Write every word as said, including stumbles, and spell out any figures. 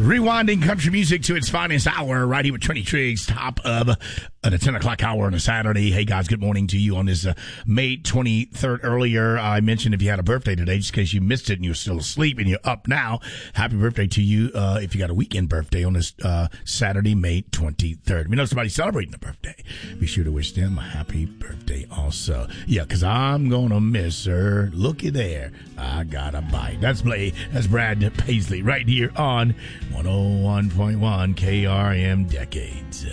Rewinding country music to its finest hour right here with Trini Triggs, top of uh, the ten o'clock hour on a Saturday. Hey, guys, good morning to you on this uh, May twenty-third. Earlier, I mentioned if you had a birthday today, just in case you missed it and you're still asleep and you're up now, happy birthday to you uh, if you got a weekend birthday on this uh, Saturday, May twenty-third. If you know somebody celebrating a birthday, be sure to wish them a happy birthday also. Yeah, because I'm going to miss her. Looky there. I got a bite. That's, Blade, that's Brad Paisley right here on one oh one point one K R M Decades.